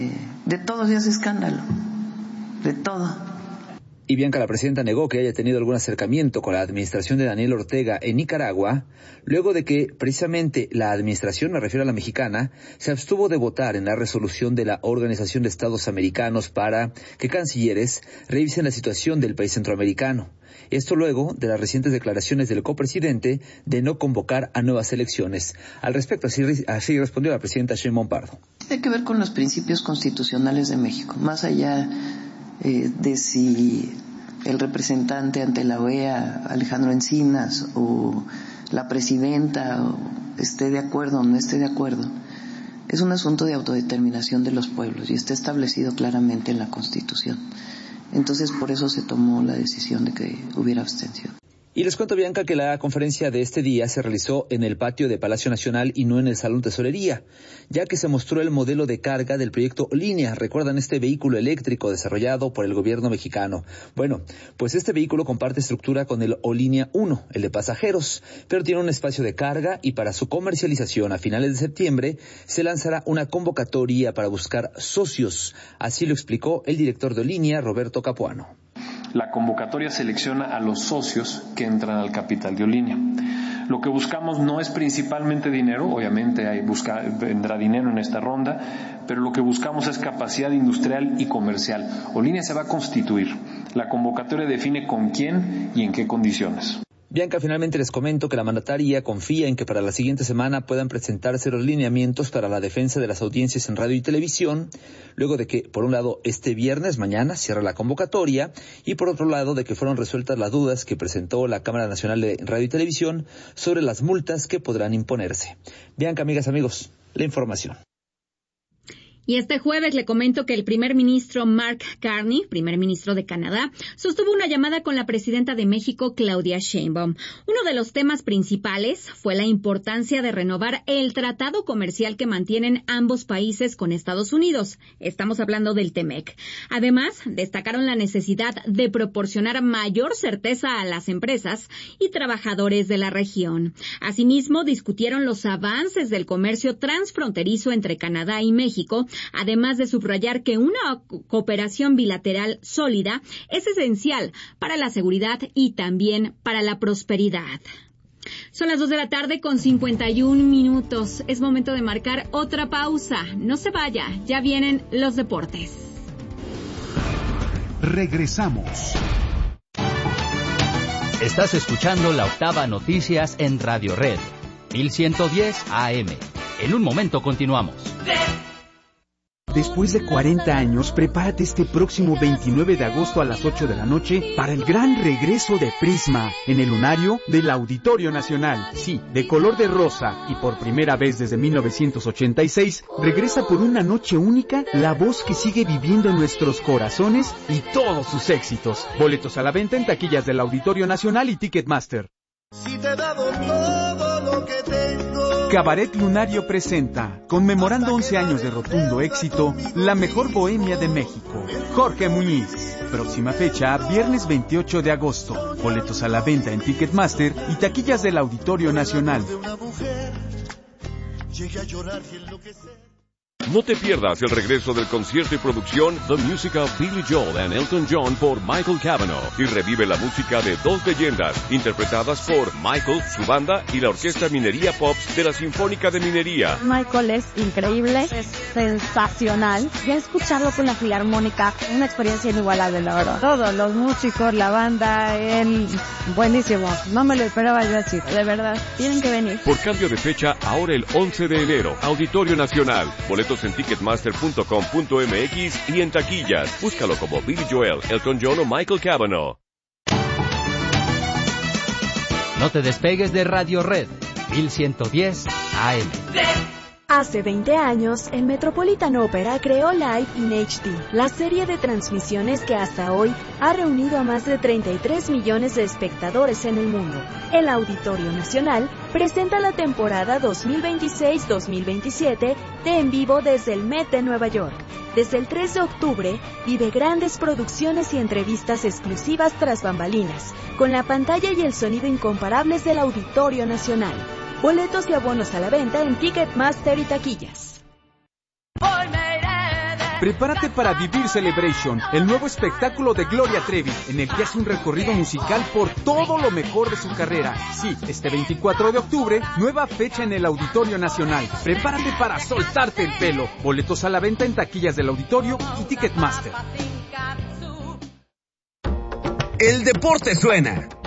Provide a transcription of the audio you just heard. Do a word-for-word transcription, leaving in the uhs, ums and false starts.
De todo se hace escándalo, de todo. Y Bianca, la presidenta, negó que haya tenido algún acercamiento con la administración de Daniel Ortega en Nicaragua, luego de que precisamente la administración, me refiero a la mexicana, se abstuvo de votar en la resolución de la Organización de Estados Americanos para que cancilleres revisen la situación del país centroamericano. Esto luego de las recientes declaraciones del copresidente de no convocar a nuevas elecciones. Al respecto, así, así respondió la presidenta Sheinbaum Pardo. Tiene que ver con los principios constitucionales de México, más allá eh, de si el representante ante la O E A, Alejandro Encinas, o la presidenta o esté de acuerdo o no esté de acuerdo. Es un asunto de autodeterminación de los pueblos y está establecido claramente en la Constitución. Entonces, por eso se tomó la decisión de que hubiera abstención. Y les cuento, Bianca, que la conferencia de este día se realizó en el patio de Palacio Nacional y no en el Salón Tesorería, ya que se mostró el modelo de carga del proyecto Línea. ¿Recuerdan este vehículo eléctrico desarrollado por el gobierno mexicano? Bueno, pues este vehículo comparte estructura con el O-Línea uno, el de pasajeros, pero tiene un espacio de carga y para su comercialización a finales de septiembre se lanzará una convocatoria para buscar socios. Así lo explicó el director de Línea, Roberto Capuano. La convocatoria selecciona a los socios que entran al capital de Olínea. Lo que buscamos no es principalmente dinero, obviamente hay busca, vendrá dinero en esta ronda, pero lo que buscamos es capacidad industrial y comercial. Olínea se va a constituir. La convocatoria define con quién y en qué condiciones. Bianca, finalmente les comento que la mandataria confía en que para la siguiente semana puedan presentarse los lineamientos para la defensa de las audiencias en radio y televisión, luego de que, por un lado, este viernes, mañana, cierra la convocatoria, y por otro lado, de que fueron resueltas las dudas que presentó la Cámara Nacional de Radio y Televisión sobre las multas que podrán imponerse. Bianca, amigas, amigos, la información. Y este jueves le comento que el primer ministro Mark Carney, primer ministro de Canadá, sostuvo una llamada con la presidenta de México, Claudia Sheinbaum. Uno de los temas principales fue la importancia de renovar el tratado comercial que mantienen ambos países con Estados Unidos. Estamos hablando del TEMEC. Además, destacaron la necesidad de proporcionar mayor certeza a las empresas y trabajadores de la región. Asimismo, discutieron los avances del comercio transfronterizo entre Canadá y México, además de subrayar que una cooperación bilateral sólida es esencial para la seguridad y también para la prosperidad. Son las dos de la tarde con cincuenta y un minutos. Es momento de marcar otra pausa. No se vaya, ya vienen los deportes. Regresamos. Estás escuchando la Octava Noticias en Radio Red, mil ciento diez A M. En un momento continuamos. Después de cuarenta años, prepárate este próximo veintinueve de agosto a las ocho de la noche para el gran regreso de Prisma en el lunario del Auditorio Nacional. Sí, de color de rosa y por primera vez desde mil novecientos ochenta y seis, regresa por una noche única la voz que sigue viviendo en nuestros corazones y todos sus éxitos. Boletos a la venta en taquillas del Auditorio Nacional y Ticketmaster. Si te he dado todo lo que tengo. Cabaret Lunario presenta, conmemorando once años de rotundo éxito, la mejor bohemia de México, Jorge Muñiz. Próxima fecha, viernes veintiocho de agosto. Boletos a la venta en Ticketmaster y taquillas del Auditorio Nacional. No te pierdas el regreso del concierto y producción The Music of Billy Joel and Elton John por Michael Cavanaugh y revive la música de dos leyendas interpretadas por Michael, su banda y la Orquesta Minería Pops de la Sinfónica de Minería. Michael es increíble, es sensacional. Ya escucharlo con la Filarmónica, una experiencia inigualable, la verdad. Todos los músicos, la banda, él, buenísimo. No me lo esperaba yo así, de verdad. Tienen que venir. Por cambio de fecha, ahora el once de enero, Auditorio Nacional. Boletos en ticketmaster punto com punto m x y en taquillas. Búscalo como Billy Joel, Elton John o Michael Cavanaugh. No te despegues de Radio Red, mil ciento diez A M. Hace veinte años, el Metropolitan Opera creó Live in H D, la serie de transmisiones que hasta hoy ha reunido a más de treinta y tres millones de espectadores en el mundo. El Auditorio Nacional presenta la temporada dos mil veintiséis dos mil veintisiete de En Vivo desde el Met de Nueva York. Desde el tres de octubre, vive grandes producciones y entrevistas exclusivas tras bambalinas, con la pantalla y el sonido incomparables del Auditorio Nacional. Boletos y abonos a la venta en Ticketmaster y taquillas. Prepárate para vivir Celebration, el nuevo espectáculo de Gloria Trevi, en el que hace un recorrido musical por todo lo mejor de su carrera. Sí, este veinticuatro de octubre, nueva fecha en el Auditorio Nacional. Prepárate para soltarte el pelo. Boletos a la venta en taquillas del auditorio y Ticketmaster. El deporte suena.